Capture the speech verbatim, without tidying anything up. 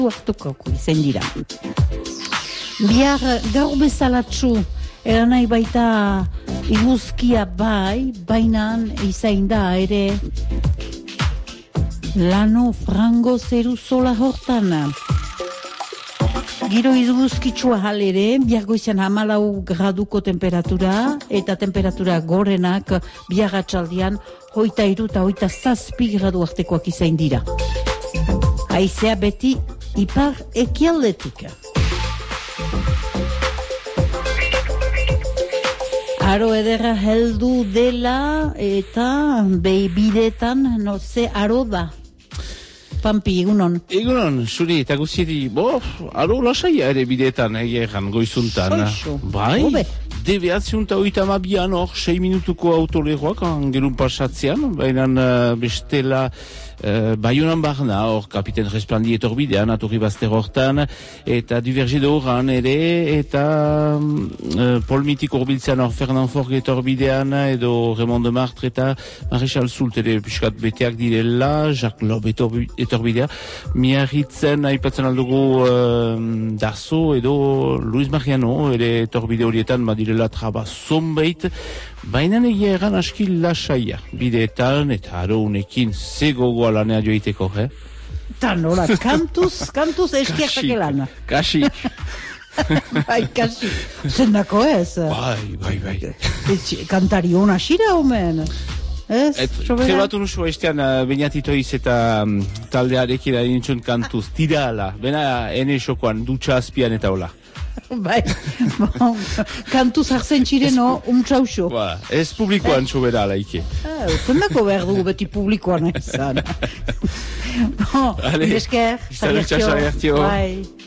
hartukako izen dira. Bihar gaur bezalatxu, eran nahi baita iguzkia bai, bainan izain da ere lano frango zeru zola hortan. Giro izguzkitsua halere, bihar goizan hamalau graduko temperatura, eta temperatura gorenak bihar atxaldian hoita iru eta hoita zazpi gradu artekoak izain dira. Haizea beti ipar ekialdetik. Aro ederra heldu dela eta behibidetan, no ze aro da. Pampi, egunon. Egunon, zuri, eta guztieti, bo, aro lasaia ere bideetan, egeran, goizuntan. Soixo. Bai, Obe. debeatziun eta oita amabian hor, sei minutuko autoleroak, angerun pasatzean, baina uh, bestela uh, Baionan barna, hor, kapiten Resplandi etorbidean, atorri bazter hortan, eta divergide horran ere, eta uh, polmitik horbiltzean hor, Fernand Forg etorbidean, edo Raymond de Martre eta Maréchal Soult ere piskat beteak direla, Jacques Lob etorbidea, miarritzen aipatzen aldugu uh, Darzo edo Luis Mariano, ere etorbide horietan badirela traba zonbait, baina egia egan aski lasaia bideetan, eta aro unekin zegogoa lanea joiteko, eh? Ta nola, kantuz, kantuz eskiak takelan. Kasi. Bai, kasi. Zendako ez? Bai, bai, bai. Kantari hona xira, omen. Ez, sobera? Trebatu nusua estean uh, Beñatitoiz eta um, taldearekin da nintzun kantuz, tira ala, bena ene xokoan, dutxa azpian eta hola. Bai, bon, kantuz hartzen txireno, umtsauxo. Ba, ez publikoan sobera ala ike. Ah, zendako behar dugu beti publikoan izan. Bon, esker, Izan, sarriartio. sarriartio. Bai.